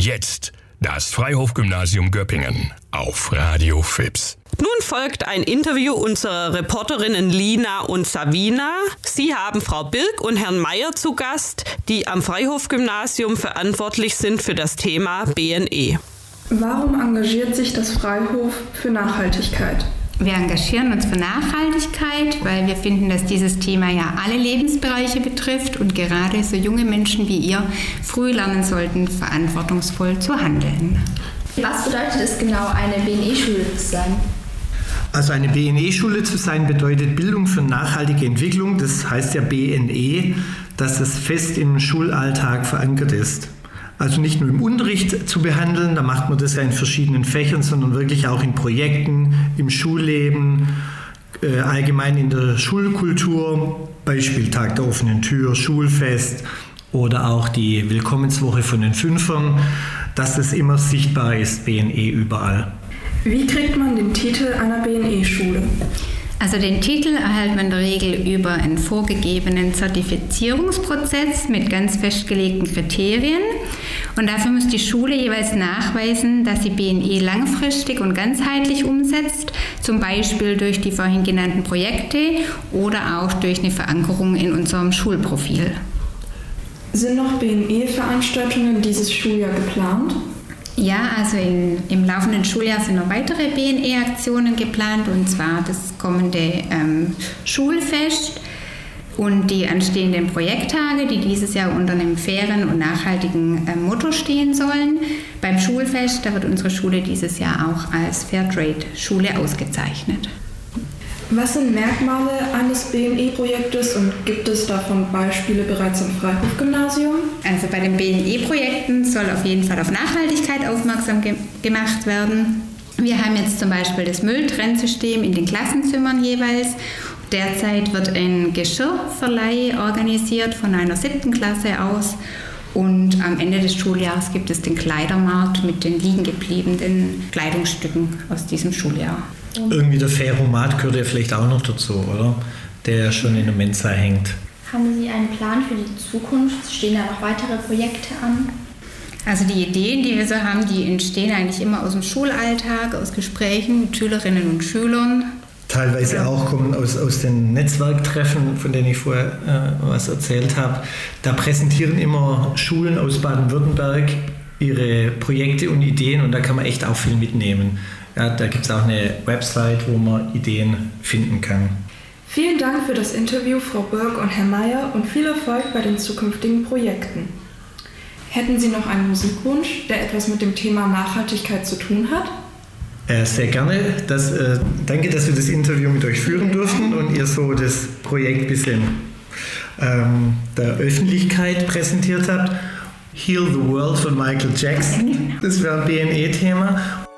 Jetzt das Freihof-Gymnasium Göppingen auf Radio FIPS. Nun folgt ein Interview unserer Reporterinnen Lina und Savina. Sie haben Frau Birk und Herrn Meier zu Gast, die am Freihof-Gymnasium verantwortlich sind für das Thema BNE. Warum engagiert sich das Freihof für Nachhaltigkeit? Wir engagieren uns für Nachhaltigkeit, weil wir finden, dass dieses Thema ja alle Lebensbereiche betrifft und gerade so junge Menschen wie ihr früh lernen sollten, verantwortungsvoll zu handeln. Was bedeutet es genau, eine BNE-Schule zu sein? Also eine BNE-Schule zu sein bedeutet Bildung für nachhaltige Entwicklung. Das heißt ja BNE, dass es fest im Schulalltag verankert ist. Also nicht nur im Unterricht zu behandeln, da macht man das ja in verschiedenen Fächern, sondern wirklich auch in Projekten, im Schulleben, allgemein in der Schulkultur, Beispiel Tag der offenen Tür, Schulfest oder auch die Willkommenswoche von den Fünfern, dass das immer sichtbar ist, BNE überall. Wie kriegt man den Titel einer BNE-Schule? Also den Titel erhält man in der Regel über einen vorgegebenen Zertifizierungsprozess mit ganz festgelegten Kriterien. Und dafür muss die Schule jeweils nachweisen, dass sie BNE langfristig und ganzheitlich umsetzt, zum Beispiel durch die vorhin genannten Projekte oder auch durch eine Verankerung in unserem Schulprofil. Sind noch BNE-Veranstaltungen dieses Schuljahr geplant? Ja, also im laufenden Schuljahr sind noch weitere BNE-Aktionen geplant, und zwar das kommende Schulfest und die anstehenden Projekttage, die dieses Jahr unter einem fairen und nachhaltigen Motto stehen sollen. Beim Schulfest, da wird unsere Schule dieses Jahr auch als Fairtrade-Schule ausgezeichnet. Was sind Merkmale eines BNE-Projektes und gibt es davon Beispiele bereits am Freihof-Gymnasium? Also bei den BNE-Projekten soll auf jeden Fall auf Nachhaltigkeit aufmerksam gemacht werden. Wir haben jetzt zum Beispiel das Mülltrennsystem in den Klassenzimmern jeweils. Derzeit wird ein Geschirrverleih organisiert von einer 7. Klasse aus. Und am Ende des Schuljahres gibt es den Kleidermarkt mit den liegen gebliebenen Kleidungsstücken aus diesem Schuljahr. Irgendwie der Ferromat gehört ja vielleicht auch noch dazu, oder? Der schon in der Mensa hängt. Haben Sie einen Plan für die Zukunft? Stehen da noch weitere Projekte an? Also die Ideen, die wir so haben, die entstehen eigentlich immer aus dem Schulalltag, aus Gesprächen mit Schülerinnen und Schülern. Teilweise auch kommen aus den Netzwerktreffen, von denen ich vorher was erzählt habe. Da präsentieren immer Schulen aus Baden-Württemberg ihre Projekte und Ideen, und da kann man echt auch viel mitnehmen. Ja, da gibt es auch eine Website, wo man Ideen finden kann. Vielen Dank für das Interview, Frau Birk und Herr Meier, und viel Erfolg bei den zukünftigen Projekten. Hätten Sie noch einen Musikwunsch, der etwas mit dem Thema Nachhaltigkeit zu tun hat? Sehr gerne. Danke, dass wir das Interview mit euch führen durften und ihr so das Projekt ein bisschen der Öffentlichkeit präsentiert habt. Heal the World von Michael Jackson. Das wäre ein BNE-Thema.